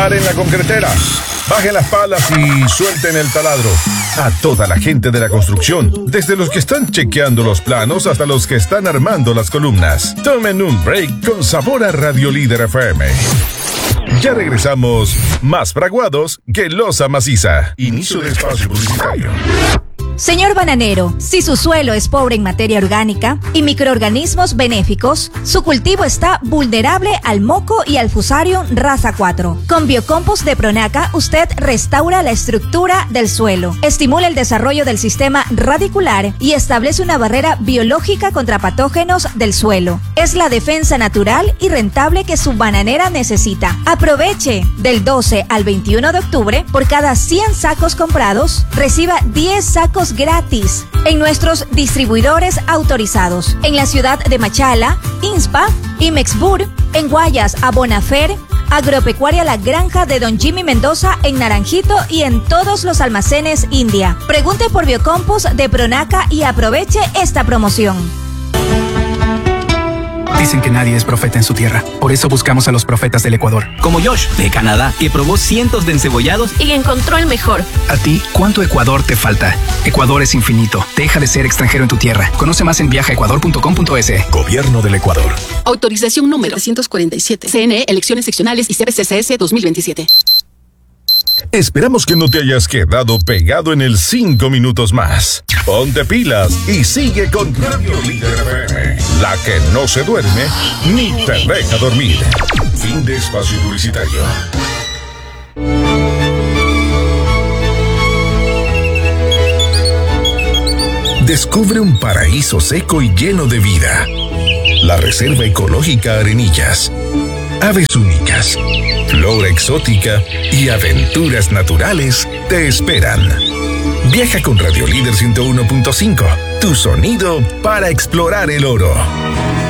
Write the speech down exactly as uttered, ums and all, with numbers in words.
Paren la concretera, bajen las palas y suelten el taladro. A toda la gente de la construcción, desde los que están chequeando los planos hasta los que están armando las columnas. Tomen un break con sabor a Radio Líder F M. Ya regresamos, más fraguados que losa maciza. Inicio de espacio publicitario. Señor bananero, si su suelo es pobre en materia orgánica y microorganismos benéficos, su cultivo está vulnerable al moco y al fusarium raza cuatro. Con Biocompost de Pronaca, usted restaura la estructura del suelo, estimula el desarrollo del sistema radicular y establece una barrera biológica contra patógenos del suelo. Es la defensa natural y rentable que su bananera necesita. Aproveche del doce al veintiuno de octubre, por cada cien sacos comprados, reciba diez sacos gratis en nuestros distribuidores autorizados en la ciudad de Machala, INSPA y Mexbur, en Guayas, Abonafer, Agropecuaria La Granja de Don Jimmy Mendoza en Naranjito y en todos los almacenes India. Pregunte por Biocompost de Pronaca y aproveche esta promoción. Dicen que nadie es profeta en su tierra. Por eso buscamos a los profetas del Ecuador. Como Josh, de Canadá, que probó cientos de encebollados y encontró el mejor. A ti, ¿cuánto Ecuador te falta? Ecuador es infinito. Deja de ser extranjero en tu tierra. Conoce más en viaja ecuador punto com punto es. Gobierno del Ecuador. Autorización número trescientos cuarenta y siete. C N E, Elecciones Seccionales y C B C C S dos mil veintisiete. Esperamos que no te hayas quedado pegado en el cinco minutos más. Ponte pilas y sigue con Radio Líder F M, la que no se duerme ni te deja dormir. Fin de espacio publicitario. Descubre un paraíso seco y lleno de vida. La Reserva Ecológica Arenillas. Aves únicas, flora exótica y aventuras naturales te esperan. Viaja con Radio Líder ciento uno punto cinco, tu sonido para explorar el oro.